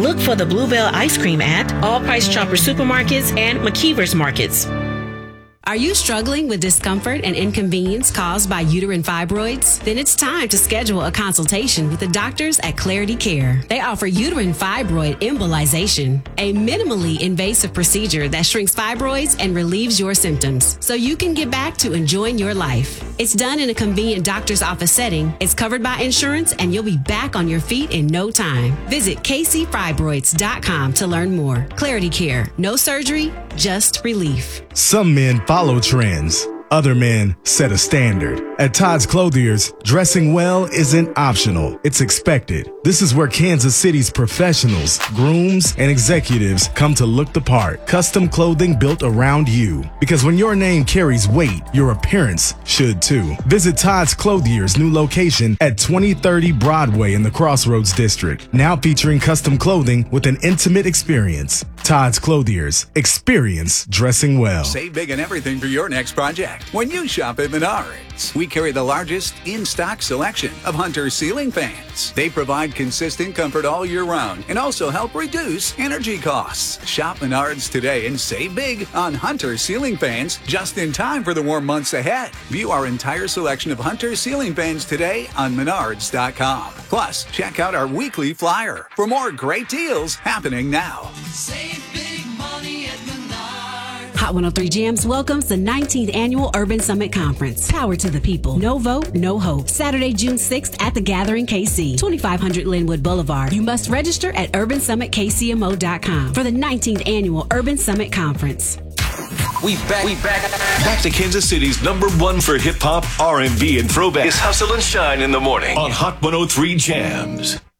Look for the Bluebell ice cream at All Price Chopper Supermarkets and McKeever's Markets. Are you struggling with discomfort and inconvenience caused by uterine fibroids? Then it's time to schedule a consultation with the doctors at Clarity Care. They offer uterine fibroid embolization, a minimally invasive procedure that shrinks fibroids and relieves your symptoms so you can get back to enjoying your life. It's done in a convenient doctor's office setting, it's covered by insurance, and you'll be back on your feet in no time. Visit kcfibroids.com to learn more. Clarity Care. No surgery, just relief. Some men follow trends. Other men set a standard. At Todd's Clothiers, dressing well isn't optional. It's expected. This is where Kansas City's professionals, grooms, and executives come to look the part. Custom clothing built around you. Because when your name carries weight, your appearance should too. Visit Todd's Clothiers' new location at 2030 Broadway in the Crossroads District. Now featuring custom clothing with an intimate experience. Todd's Clothiers. Experience dressing well. Save big on everything for your next project when you shop at Menards. We carry the largest in-stock selection of Hunter ceiling fans. They provide consistent comfort all year round and also help reduce energy costs. Shop Menards today and save big on Hunter ceiling fans just in time for the warm months ahead. View our entire selection of Hunter ceiling fans today on Menards.com. Plus, check out our weekly flyer for more great deals happening now. Save big money at Menards. Hot 103 Jams welcomes the 19th Annual Urban Summit Conference. Power to the people. No vote, no hope. Saturday, June 6th at The Gathering KC, 2500 Linwood Boulevard. You must register at urbansummitkcmo.com for the 19th Annual Urban Summit Conference. We back to Kansas City's #1 for hip hop, R&B, and throwback. It's Hustle and Shine in the morning on Hot 103 Jams.